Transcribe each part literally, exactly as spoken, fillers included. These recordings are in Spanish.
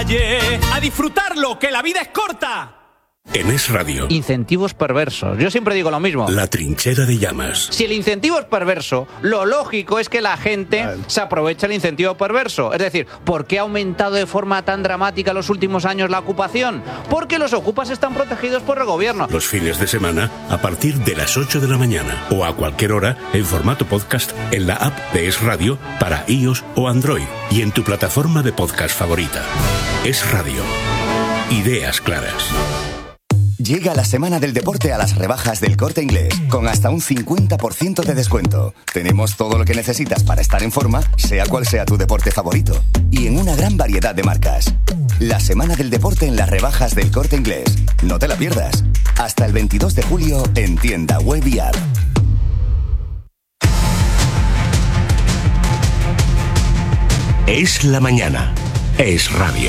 calle, a disfrutarlo, que la vida es corta. En Es Radio. Incentivos perversos. Yo siempre digo lo mismo. La trinchera de llamas. Si el incentivo es perverso, lo lógico es que la gente claro. se aproveche el incentivo perverso. Es decir, ¿por qué ha aumentado de forma tan dramática los últimos años la ocupación? Porque los ocupas están protegidos por el gobierno. Los fines de semana, a partir de las ocho de la mañana o a cualquier hora, en formato podcast, en la app de Es Radio para iOS o Android y en tu plataforma de podcast favorita. Es Radio. Ideas claras. Llega la semana del deporte a las rebajas del Corte Inglés, con hasta un cincuenta por ciento de descuento. Tenemos todo lo que necesitas para estar en forma, sea cual sea tu deporte favorito, y en una gran variedad de marcas. La semana del deporte en las rebajas del Corte Inglés. No te la pierdas. Hasta el veintidós de julio en tienda web y app. Es la mañana. Es Radio.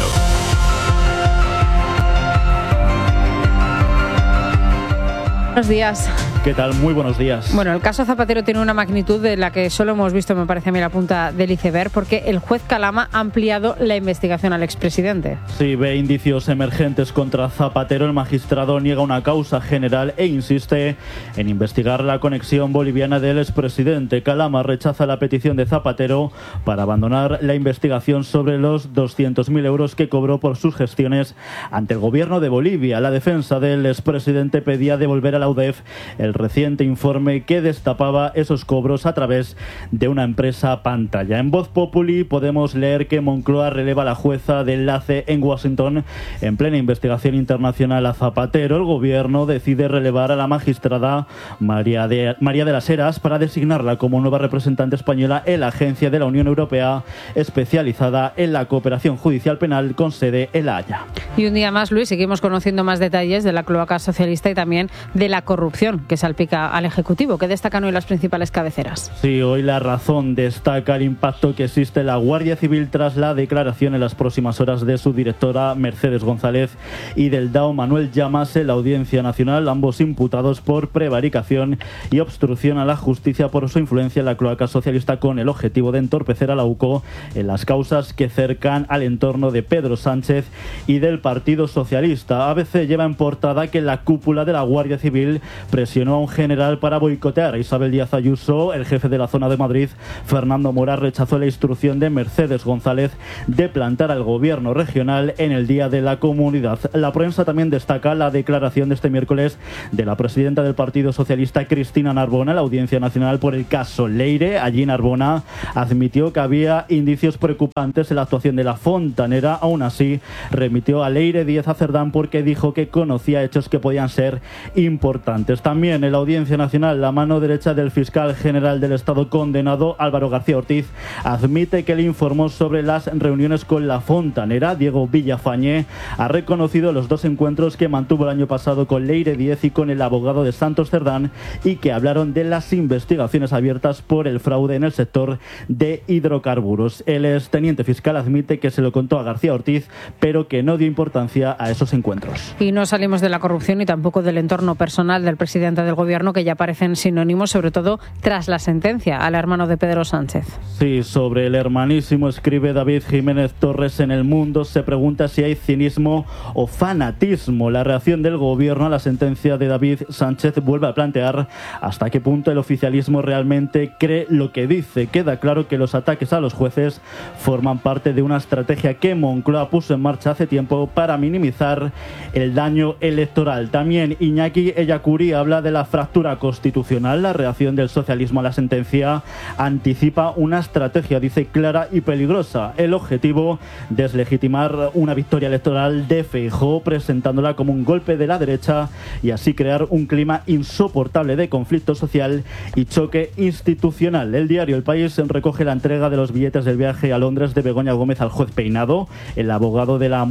Buenos días. ¿Qué tal? Muy buenos días. Bueno, el caso Zapatero tiene una magnitud de la que solo hemos visto, me parece a mí, la punta del iceberg, porque el juez Calama ha ampliado la investigación al expresidente. Sí, ve indicios emergentes contra Zapatero. El magistrado niega una causa general e insiste en investigar la conexión boliviana del expresidente. Calama rechaza la petición de Zapatero para abandonar la investigación sobre los doscientos mil euros que cobró por sus gestiones ante el gobierno de Bolivia. La defensa del expresidente pedía devolver a la U D E F el reciente informe que destapaba esos cobros a través de una empresa pantalla. En Voz Populi podemos leer que Moncloa releva a la jueza de enlace en Washington en plena investigación internacional a Zapatero. El gobierno decide relevar a la magistrada María de, María de las Heras para designarla como nueva representante española en la agencia de la Unión Europea especializada en la cooperación judicial penal con sede en La Haya. Y un día más, Luis, seguimos conociendo más detalles de la cloaca socialista y también de la corrupción que salpica al Ejecutivo. ¿Qué destacan hoy las principales cabeceras? Sí, hoy La Razón destaca el impacto que existe en la Guardia Civil tras la declaración en las próximas horas de su directora Mercedes González y del D A O Manuel Llamas en la Audiencia Nacional, ambos imputados por prevaricación y obstrucción a la justicia por su influencia en la cloaca socialista con el objetivo de entorpecer a la U C O en las causas que cercan al entorno de Pedro Sánchez y del Partido Socialista. A B C lleva en portada que la cúpula de la Guardia Civil presionó a un general para boicotear a Isabel Díaz Ayuso. El jefe de la zona de Madrid, Fernando Mora, rechazó la instrucción de Mercedes González de plantar al gobierno regional en el Día de la Comunidad. La prensa también destaca la declaración de este miércoles de la presidenta del Partido Socialista, Cristina Narbona, en la Audiencia Nacional por el caso Leire. Allí Narbona admitió que había indicios preocupantes en la actuación de la fontanera. Aún así, remitió a Leire Díaz a Cerdán porque dijo que conocía hechos que podían ser importantes. También en la Audiencia Nacional, la mano derecha del fiscal general del Estado condenado, Álvaro García Ortiz, admite que le informó sobre las reuniones con la fontanera. Diego Villafañé ha reconocido los dos encuentros que mantuvo el año pasado con Leire Díez y con el abogado de Santos Cerdán y que hablaron de las investigaciones abiertas por el fraude en el sector de hidrocarburos. El exteniente fiscal admite que se lo contó a García Ortiz, pero que no dio importancia a esos encuentros. Y no salimos de la corrupción y tampoco del entorno personal del presidente del gobierno, que ya parecen sinónimos, sobre todo tras la sentencia al hermano de Pedro Sánchez. Sí, sobre el hermanísimo escribe David Jiménez Torres en El Mundo. Se pregunta si hay cinismo o fanatismo. La reacción del gobierno a la sentencia de David Sánchez vuelve a plantear hasta qué punto el oficialismo realmente cree lo que dice. Queda claro que los ataques a los jueces forman parte de una estrategia que Moncloa puso en marcha hace tiempo para minimizar el daño electoral. También Iñaki Ellacurí habla de la fractura constitucional. La reacción del socialismo a la sentencia anticipa una estrategia, dice, clara y peligrosa. El objetivo, deslegitimar una victoria electoral de Feijóo, presentándola como un golpe de la derecha y así crear un clima insoportable de conflicto social y choque institucional. El diario El País recoge la entrega de los billetes del viaje a Londres de Begoña Gómez al juez Peinado, el abogado de la mujer del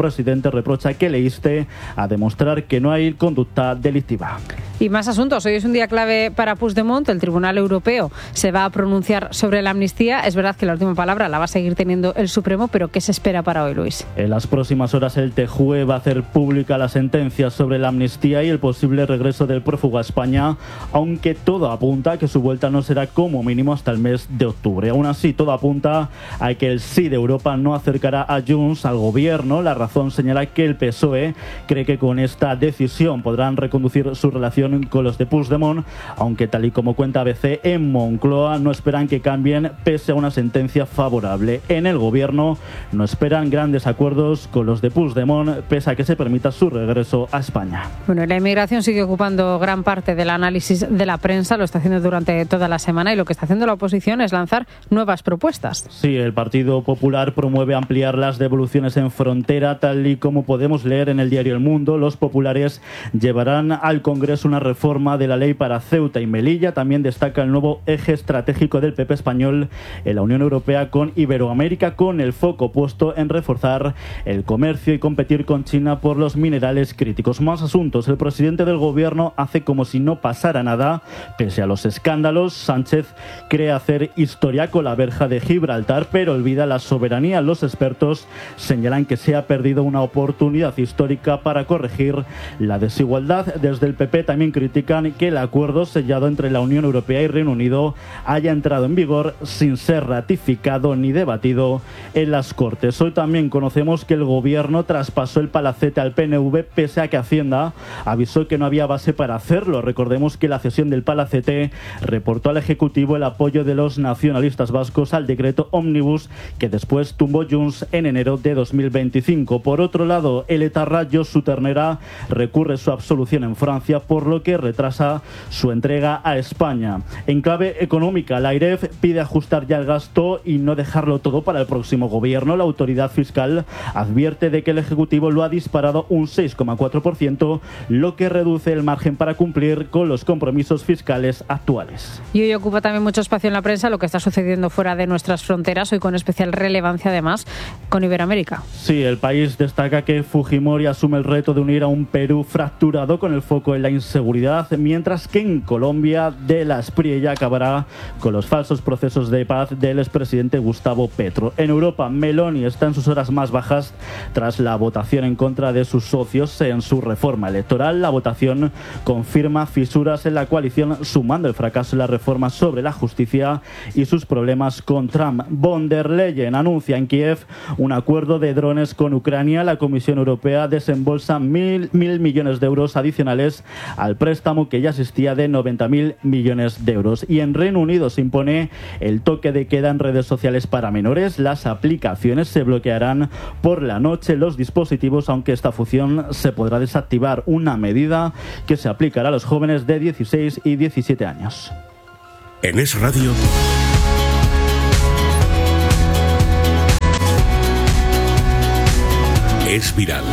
presidente reprocha que le inste a demostrar que no hay conducta delictiva. Y más asuntos. Hoy es un día clave para Puigdemont. El Tribunal Europeo se va a pronunciar sobre la amnistía. Es verdad que la última palabra la va a seguir teniendo el Supremo, pero ¿qué se espera para hoy, Luis? En las próximas horas el T J U E va a hacer pública la sentencia sobre la amnistía y el posible regreso del prófugo a España, aunque todo apunta a que su vuelta no será como mínimo hasta el mes de octubre. Aún así, todo apunta a que el sí de Europa no acercará a Junts al gobierno. La razón señala que el P S O E cree que con esta decisión podrán reconducir su relación con los de Puigdemont, aunque tal y como cuenta A B C, en Moncloa no esperan que cambien pese a una sentencia favorable. En el gobierno no esperan grandes acuerdos con los de Puigdemont, pese a que se permita su regreso a España. Bueno, la inmigración sigue ocupando gran parte del análisis de la prensa, lo está haciendo durante toda la semana, y lo que está haciendo la oposición es lanzar nuevas propuestas. Sí, el Partido Popular promueve ampliar las devoluciones en frontera, tal y como podemos leer en el diario El Mundo. Los populares llevarán al Congreso una reforma de la ley para Ceuta y Melilla. También destaca el nuevo eje estratégico del P P español en la Unión Europea con Iberoamérica, con el foco puesto en reforzar el comercio y competir con China por los minerales críticos. Más asuntos. El presidente del gobierno hace como si no pasara nada. Pese a los escándalos, Sánchez cree hacer historia con la verja de Gibraltar, pero olvida la soberanía. Los expertos señalan que se ha perdido una oportunidad histórica para corregir la desigualdad. Desde el P P también critican que el acuerdo sellado entre la Unión Europea y Reino Unido haya entrado en vigor sin ser ratificado ni debatido en las Cortes. Hoy también conocemos que el gobierno traspasó el palacete al P N V, pese a que Hacienda avisó que no había base para hacerlo. Recordemos que la cesión del palacete reportó al Ejecutivo el apoyo de los nacionalistas vascos al decreto Ómnibus, que después tumbó Junts en enero de dos mil veinticinco. Por otro lado, el etarra Josu Ternera recurre su absolución en Francia, por lo que retrasa su entrega a España. En clave económica, la AIREF pide ajustar ya el gasto y no dejarlo todo para el próximo gobierno. La autoridad fiscal advierte de que el Ejecutivo lo ha disparado un seis coma cuatro por ciento, lo que reduce el margen para cumplir con los compromisos fiscales actuales. Y hoy ocupa también mucho espacio en la prensa lo que está sucediendo fuera de nuestras fronteras, hoy con especial relevancia además con Iberoamérica. Sí, el país destaca que Fujimori asume el reto de unir a un Perú fracturado con el foco en la inseguridad, mientras que en Colombia De la Espriella acabará con los falsos procesos de paz del expresidente Gustavo Petro. En Europa, Meloni está en sus horas más bajas tras la votación en contra de sus socios en su reforma electoral. La votación confirma fisuras en la coalición, sumando el fracaso en la reforma sobre la justicia y sus problemas con Trump. Von der Leyen anuncia en Kiev un acuerdo de drones con Ucrania. La Comisión Europea desembolsa mil, mil millones de euros adicionales al préstamo que ya existía de noventa mil millones de euros. Y en Reino Unido se impone el toque de queda en redes sociales para menores. Las aplicaciones se bloquearán por la noche los dispositivos, aunque esta función se podrá desactivar, una medida que se aplicará a los jóvenes de dieciséis y diecisiete años. En Es Radio, Es Viral.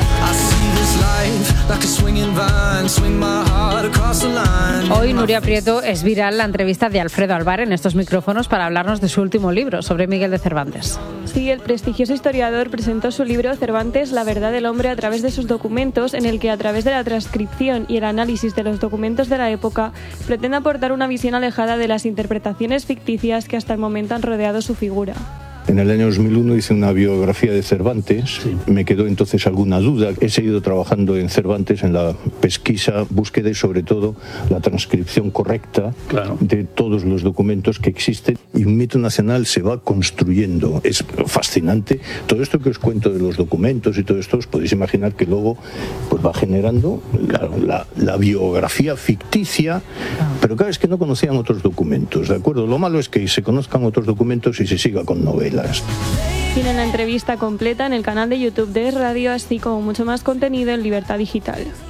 Hoy Nuria Prieto es viral la entrevista de Alfredo Alvar en estos micrófonos para hablarnos de su último libro sobre Miguel de Cervantes. Sí, el prestigioso historiador presentó su libro Cervantes, la verdad del hombre a través de sus documentos, en el que a través de la transcripción y el análisis de los documentos de la época pretende aportar una visión alejada de las interpretaciones ficticias que hasta el momento han rodeado su figura. En el año dos mil uno hice una biografía de Cervantes, sí. Me quedó entonces alguna duda. He seguido trabajando en Cervantes, en la pesquisa, búsqueda y sobre todo la transcripción correcta, claro, de todos los documentos que existen. Y un mito nacional se va construyendo. Es fascinante. Todo esto que os cuento de los documentos y todo esto, os podéis imaginar que luego pues va generando claro, la, la biografía ficticia, claro. Pero claro, es que no conocían otros documentos, ¿de acuerdo? Lo malo es que se conozcan otros documentos y se siga con novelas. Tienen la entrevista completa en el canal de YouTube de Es Radio, así como mucho más contenido en Libertad Digital.